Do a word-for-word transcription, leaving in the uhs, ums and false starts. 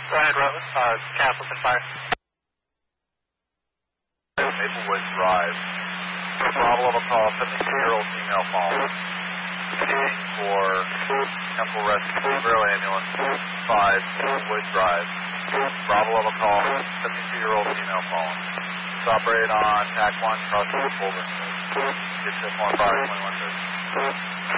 Go ahead, Rutland. Uh, Castleton Fire. Maplewood Drive. Bravo level call, seventy-two-year-old female fallen. Waiting for Temple Rescue Zero Ambulance, five, Maplewood Drive. Bravo level call, seventy-two-year-old female fallen. Let's operate on T A C one, crossing the Boulder. Get to one five, twenty-one thirty.